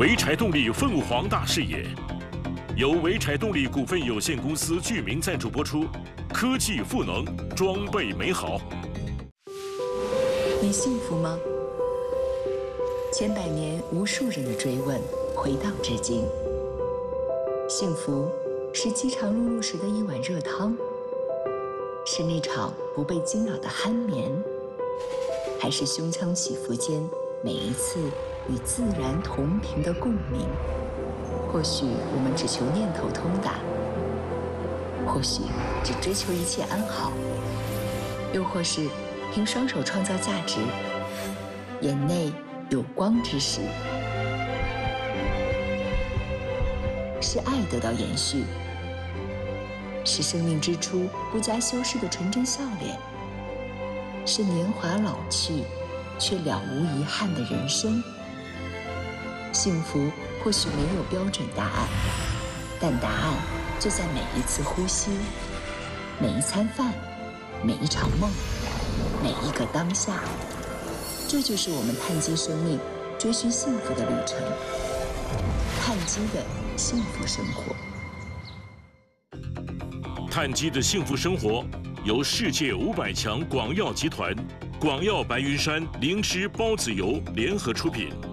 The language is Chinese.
潍柴动力凤凰大视野，由潍柴动力股份有限公司居民赞助播出。科技赋能，装备美好。 你幸福吗？千百年无数人的追问，回荡至今。幸福是饥肠辘辘时的一碗热汤，是那场不被惊扰的酣眠，还是胸腔起伏间每一次与自然同频的共鸣？或许我们只求念头通达，或许只追求一切安好，又或是凭双手创造价值，眼内有光之时，是爱得到延续，是生命之初不加修饰的纯真笑脸，是年华老去却了无遗憾的人生。幸福或许没有标准答案，但答案就在每一次呼吸，每一餐饭，每一场梦，每一个当下。这就是我们碳基生命追寻幸福的旅程，碳基的幸福生活。 碳基的幸福生活由世界500强广药集团、广药白云山灵芝孢子油联合出品。